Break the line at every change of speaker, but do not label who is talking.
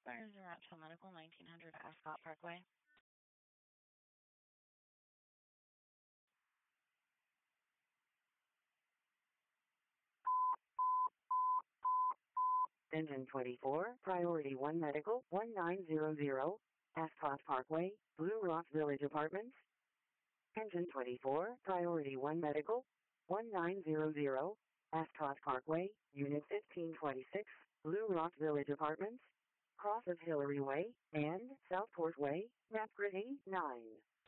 requires a route to a medical 1900 Ascot Parkway.
Engine 24, Priority 1 Medical, 1900, Ascot Parkway, Blue Rock Village Apartments. Engine 24, Priority 1 Medical, 1900, Ascot Parkway, Unit 1526, Blue Rock Village Apartments. Cross of Hillary Way and Southport Way, map grid 9.